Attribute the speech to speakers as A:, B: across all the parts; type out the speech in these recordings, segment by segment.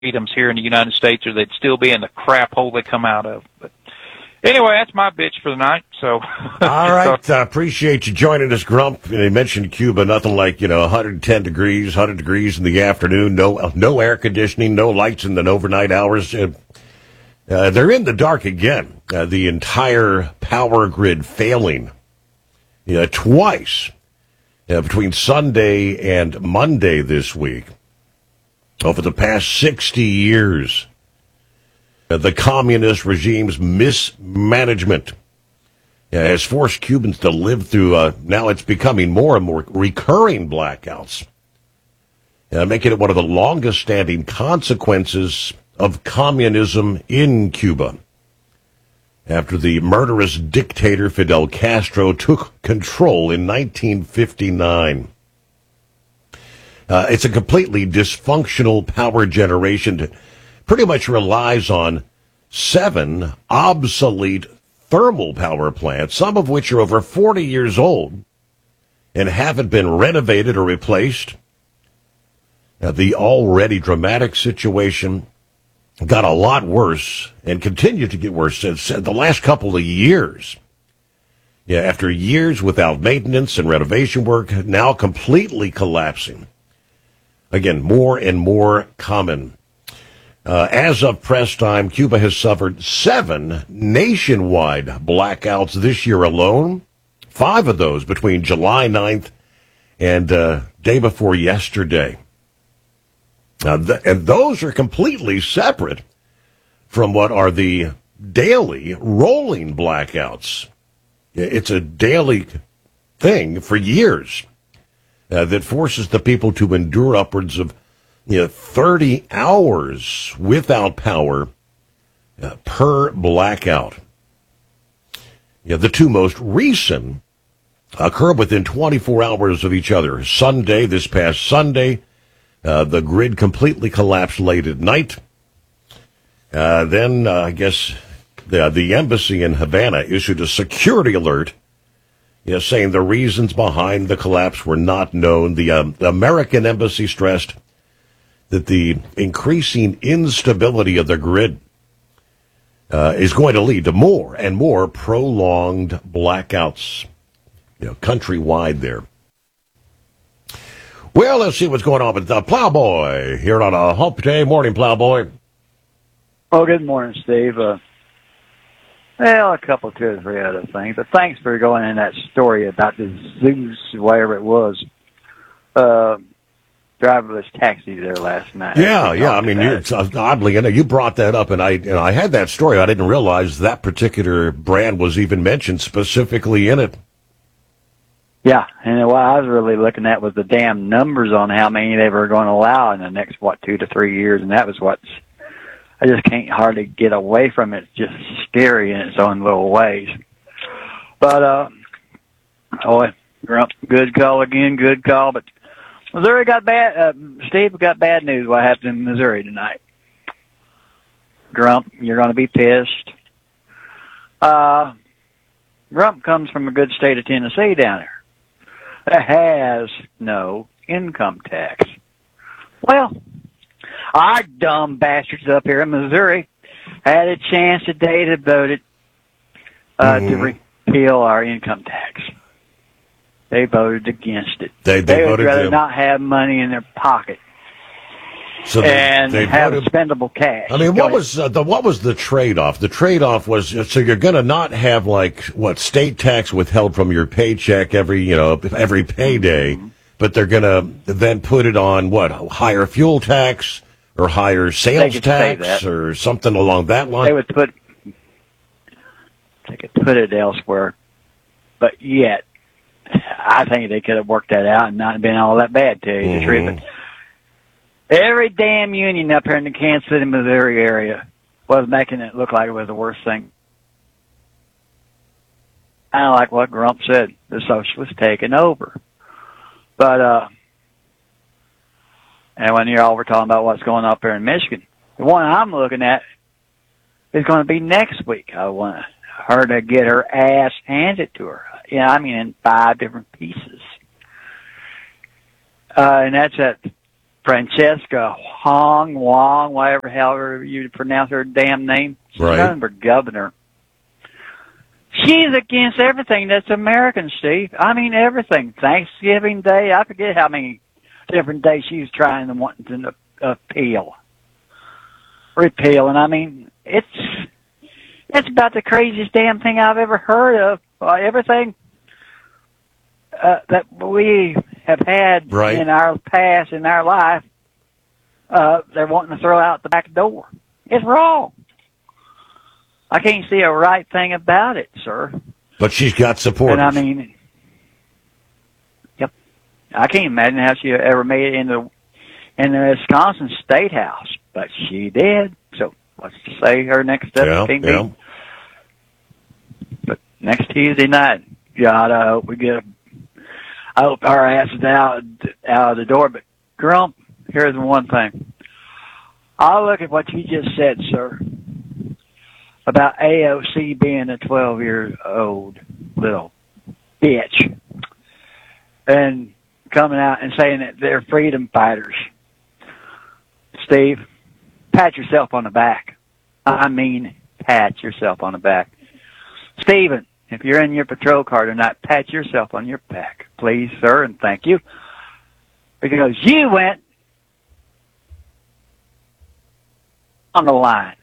A: freedoms here in the United States, or they'd still be in the crap hole they come out of. But anyway, that's my bitch for the night. So,
B: all right, appreciate you joining us, Grump. You mentioned Cuba, nothing like 110 degrees, 100 degrees in the afternoon, no air conditioning, no lights in the overnight hours. They're in the dark again. The entire power grid failing twice between Sunday and Monday this week. Over the past 60 years, the communist regime's mismanagement has forced Cubans to live through, now it's becoming more and more recurring blackouts, making it one of the longest-standing consequences of communism in Cuba. After the murderous dictator Fidel Castro took control in 1959. It's a completely dysfunctional power generation that pretty much relies on 7 obsolete thermal power plants, some of which are over 40 years old and haven't been renovated or replaced. The already dramatic situation got a lot worse and continued to get worse since the last couple of years. After years without maintenance and renovation work, now completely collapsing. Again, more and more common. As of press time, Cuba has suffered 7 nationwide blackouts this year alone. 5 of those between July 9th and day before yesterday. And those are completely separate from what are the daily rolling blackouts. It's a daily thing for years. That forces the people to endure upwards of 30 hours without power per blackout. The 2 most recent occur within 24 hours of each other. This past Sunday, the grid completely collapsed late at night. Then I guess the embassy in Havana issued a security alert, saying the reasons behind the collapse were not known. The American embassy stressed that the increasing instability of the grid is going to lead to more and more prolonged blackouts, countrywide there. Well, let's see what's going on with Plowboy here on a Hump Day morning, Plowboy.
C: Oh, good morning, Steve. Well, a couple, 2 or 3 other things. But thanks for going in that story about the Zeus, whatever it was, driverless taxi there last night.
B: Yeah. I mean, oddly, you brought that up, and I had that story. I didn't realize that particular brand was even mentioned specifically in it.
C: Yeah, and what I was really looking at was the damn numbers on how many they were going to allow in the next, 2 to 3 years, and that was I just can't hardly get away from it. It's just scary in its own little ways. But, Grump, good call again, good call. But Missouri got Steve got bad news what happened in Missouri tonight. Grump, you're going to be pissed. Grump comes from a good state of Tennessee down there that has no income tax. Well, our dumb bastards up here in Missouri had a chance today to vote to repeal our income tax. They voted against it. They would rather not have money in their pocket and have spendable cash.
B: I mean, what was the trade-off? The trade-off was, so you're going to not have state tax withheld from your paycheck every payday, but they're going to then put it on higher fuel tax or higher sales tax or something along that line.
C: They could put it elsewhere, but yet I think they could have worked that out and not been all that bad, to tell you the truth. But every damn union up here in the Kansas City, Missouri area was making it look like it was the worst thing. Kind of like what Grump said, the socialists taking over. But, and when you're all we're talking about what's going up there in Michigan, the one I'm looking at is going to be next week. I want her to get her ass handed to her. In 5 different pieces. And that's at Francesca Hong Wong, however you pronounce her damn name. She's running for governor. She's against everything that's American, Steve. I mean, everything. Thanksgiving Day, I forget how many different days she's trying and wanting to repeal. And I mean, it's about the craziest damn thing I've ever heard of. Everything that we have had in our past, in our life, they're wanting to throw out the back door. It's wrong. I can't see a right thing about it, sir.
B: But she's got supporters.
C: And I mean, yep. I can't imagine how she ever made it in the Wisconsin State House, but she did. So let's say her next step can't be. But next Tuesday night, God, I hope our ass is out of the door. But Grump, here's the one thing. I'll look at what you just said, sir, about AOC being a 12-year-old little bitch and coming out and saying that they're freedom fighters. Steve, pat yourself on the back. I mean, pat yourself on the back. Stephen, if you're in your patrol car tonight, pat yourself on your back, please, sir, and thank you. Because you went on the line.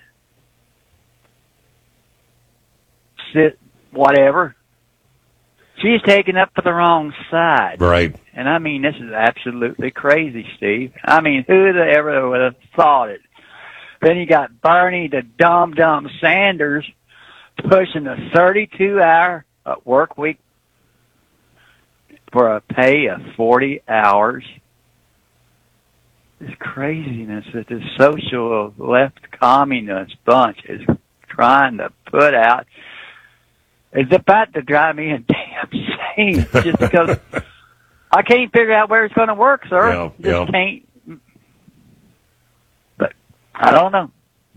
C: Sit, whatever. She's taken up for the wrong side.
B: Right.
C: And I mean, this is absolutely crazy, Steve. I mean, who'd ever would have thought it? Then you got Bernie the dumb Sanders pushing a 32-hour work week for a pay of 40 hours. This craziness that this social left communist bunch is trying to put out is about to drive me insane just because I can't figure out where it's going to work, sir. Just can't. But I don't know.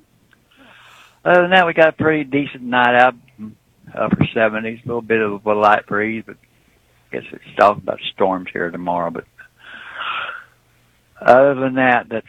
C: Other than that, we got a pretty decent night out, upper 70s, a little bit of a light breeze, but I guess it's talking about storms here tomorrow. But other than that, that's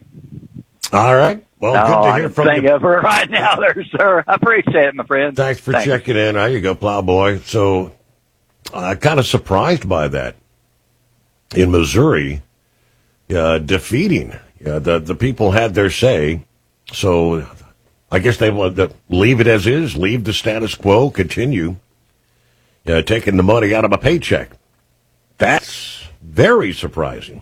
B: all right. Well, good to hear from you.
C: Think of her right now there, sir. I appreciate it, my friend.
B: Thanks for checking in. There you go, Plowboy. So, kind of surprised by that. In Missouri, defeating. The people had their say. So, I guess they want to leave it as is, leave the status quo, continue taking the money out of a paycheck. That's very surprising.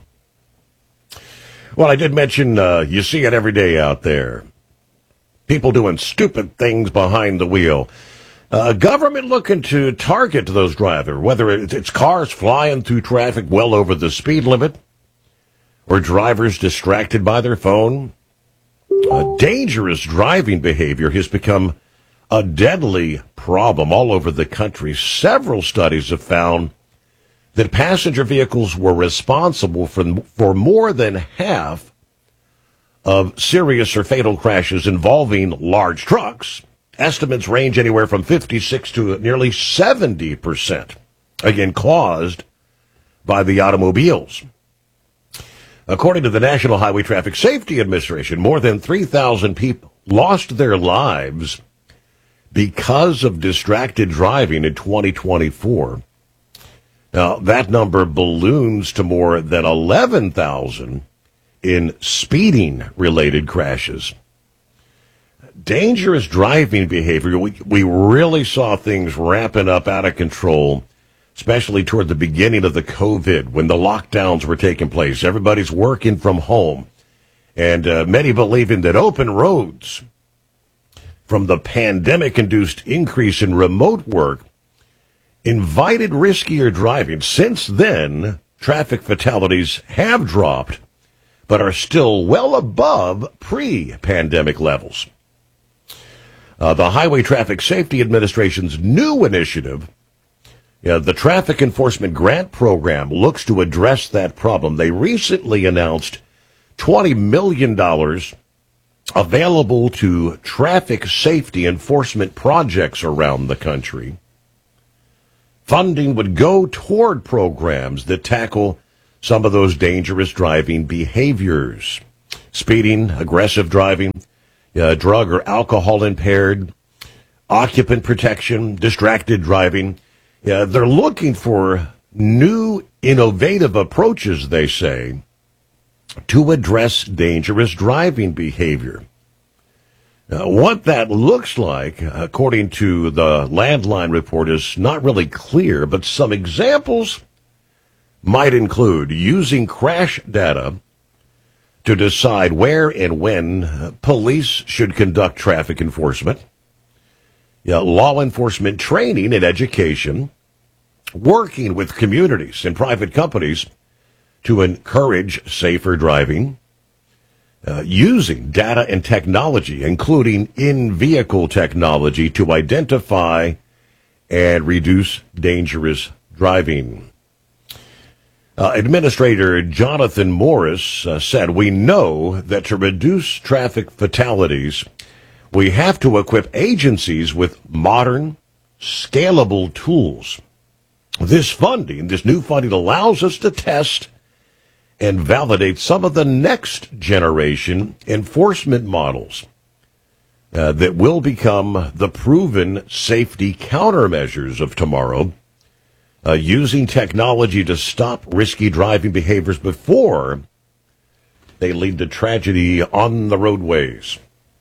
B: Well, I did mention you see it every day out there. People doing stupid things behind the wheel. Government looking to target those drivers, whether it's cars flying through traffic well over the speed limit or drivers distracted by their phone. Dangerous driving behavior has become a deadly problem all over the country. Several studies have found that passenger vehicles were responsible for more than half of serious or fatal crashes involving large trucks. Estimates range anywhere from 56 to nearly 70%, again, caused by the automobiles. According to the National Highway Traffic Safety Administration, more than 3,000 people lost their lives because of distracted driving in 2024. Now, that number balloons to more than 11,000 in speeding-related crashes. Dangerous driving behavior, we really saw things ramping up out of control, especially toward the beginning of the COVID, when the lockdowns were taking place. Everybody's working from home, and many believing that open roads from the pandemic-induced increase in remote work invited riskier driving. Since then, traffic fatalities have dropped, but are still well above pre-pandemic levels. The Highway Traffic Safety Administration's new initiative, the Traffic Enforcement Grant Program, looks to address that problem. They recently announced $20 million available to traffic safety enforcement projects around the country. Funding would go toward programs that tackle some of those dangerous driving behaviors. Speeding, aggressive driving, drug or alcohol impaired, occupant protection, distracted driving. They're looking for new, innovative approaches, they say, to address dangerous driving behavior. What that looks like, according to the Landline report, is not really clear, but some examples might include using crash data to decide where and when police should conduct traffic enforcement, law enforcement training and education, working with communities and private companies to encourage safer driving, using data and technology, including in-vehicle technology, to identify and reduce dangerous driving. Administrator Jonathan Morris said, "We know that to reduce traffic fatalities, we have to equip agencies with modern, scalable tools. This new funding allows us to test and validate some of the next generation enforcement models that will become the proven safety countermeasures of tomorrow, using technology to stop risky driving behaviors before they lead to tragedy on the roadways."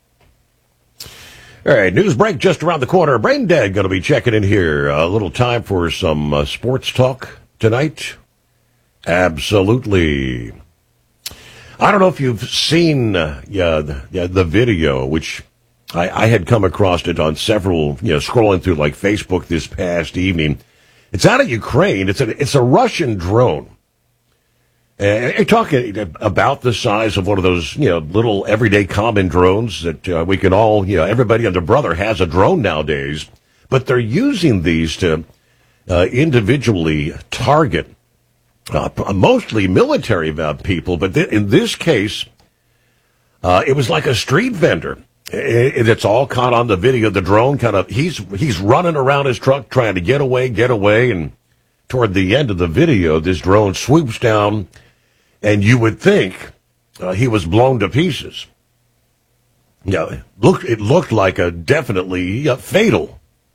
B: All right, news break just around the corner. Brain Dead going to be checking in here. A little time for some sports talk tonight. Absolutely. I don't know if you've seen the video, which I had come across it on several, scrolling through like Facebook this past evening. It's out of Ukraine. It's a Russian drone. And you're talking about the size of one of those, little everyday common drones that we can all, everybody and their brother has a drone nowadays. But they're using these to individually target mostly military people. But in this case, it was like a street vendor. It's all caught on the video. The drone he's running around his truck trying to get away. And toward the end of the video, this drone swoops down, and you would think he was blown to pieces. It looked like a definitely fatal.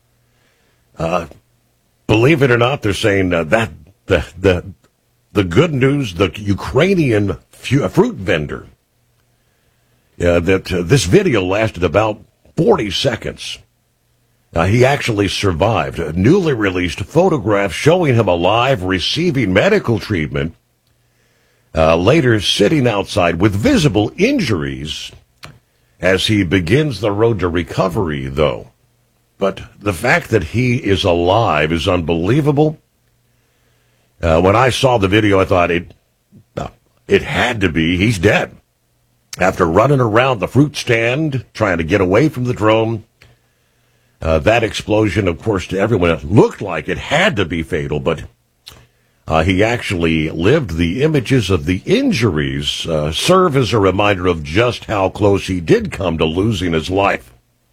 B: Believe it or not, they're saying that the good news, the Ukrainian fruit vendor, that this video lasted about 40 seconds. He actually survived. A newly released photograph showing him alive, receiving medical treatment, later sitting outside with visible injuries as he begins the road to recovery, though. But the fact that he is alive is unbelievable. When I saw the video, I thought it had to be. He's dead. After running around the fruit stand, trying to get away from the drone, that explosion, of course, to everyone, it looked like it had to be fatal, but he actually lived. The images of the injuries serve as a reminder of just how close he did come to losing his life.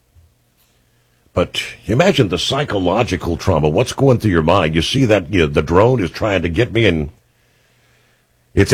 B: But imagine the psychological trauma. What's going through your mind? You see that the drone is trying to get me, and it's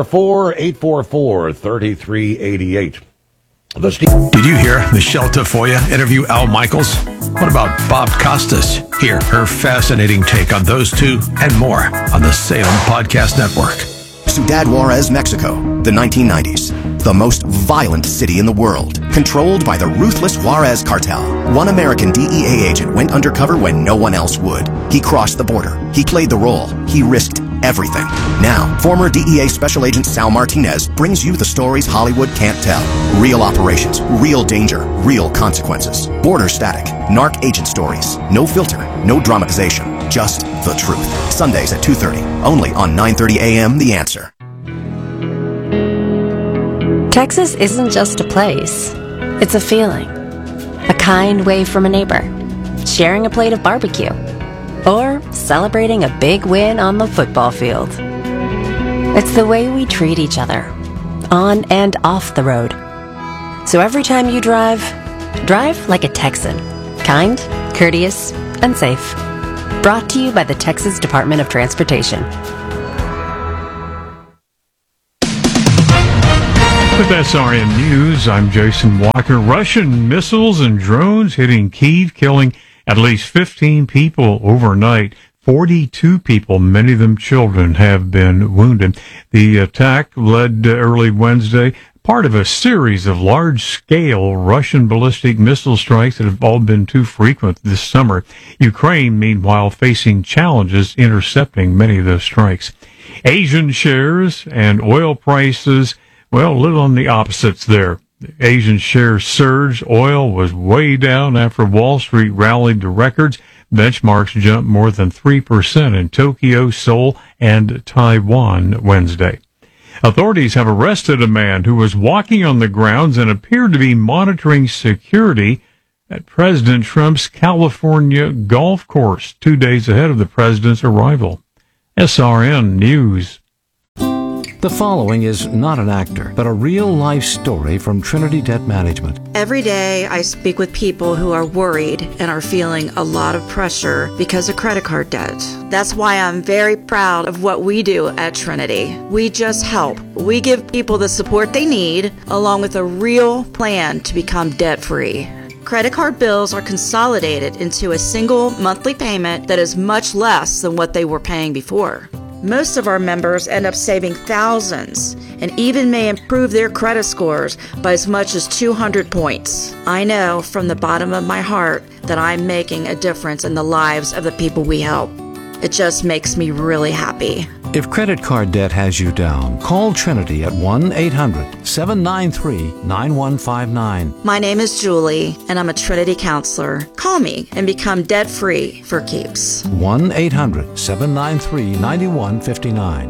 B: 844-844-3388.
D: Did you hear Michelle Tafoya interview Al Michaels? What about Bob Costas? Hear her fascinating take on those two and more on the Salem Podcast Network.
E: Ciudad Juarez, Mexico, the 1990s. The most violent city in the world, controlled by the ruthless Juarez cartel. One American DEA agent went undercover when no one else would. He crossed the border. He played the role. He risked everything. Now, former DEA Special Agent Sal Martinez brings you the stories Hollywood can't tell. Real operations, real danger, real consequences. Border static, narc agent stories. No filter, no dramatization, just the truth. Sundays at 2:30, only on 9:30 a.m. The Answer.
F: Texas isn't just a place. It's a feeling. A kind wave from a neighbor. Sharing a plate of barbecue. Or celebrating a big win on the football field. It's the way we treat each other, on and off the road. So every time you drive like a Texan. Kind, courteous, and safe. Brought to you by the Texas Department of Transportation.
G: With SRN News, I'm Jason Walker. Russian missiles and drones hitting Kyiv, killing at least 15 people overnight. 42 people, many of them children, have been wounded. The attack led early Wednesday, part of a series of large-scale Russian ballistic missile strikes that have all been too frequent this summer. Ukraine, meanwhile, facing challenges intercepting many of those strikes. Asian shares and oil prices, well, a little on the opposites there. Asian shares surged. Oil was way down after Wall Street rallied to records. Benchmarks jumped more than 3% in Tokyo, Seoul, and Taiwan Wednesday. Authorities have arrested a man who was walking on the grounds and appeared to be monitoring security at President Trump's California golf course 2 days ahead of the president's arrival. SRN News.
H: The following is not an actor, but a real-life story from Trinity Debt Management.
I: Every day I speak with people who are worried and are feeling a lot of pressure because of credit card debt. That's why I'm very proud of what we do at Trinity. We just help. We give people the support they need, along with a real plan to become debt-free. Credit card bills are consolidated into a single monthly payment that is much less than what they were paying before. Most of our members end up saving thousands and even may improve their credit scores by as much as 200 points. I know from the bottom of my heart that I'm making a difference in the lives of the people we help. It just makes me really happy.
H: If credit card debt has you down, call Trinity at 1-800-793-9159.
I: My name is Julie, and I'm a Trinity counselor. Call me and become debt-free for keeps.
H: 1-800-793-9159.